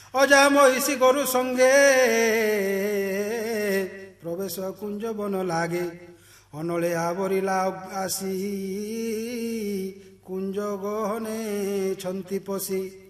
অজা মহিষী গরু সঙ্গে প্রবেশ কুঞ্জ বন লাগে অনলে আবরিলা আসি কুঞ্জ গহনে ছন্তি পশি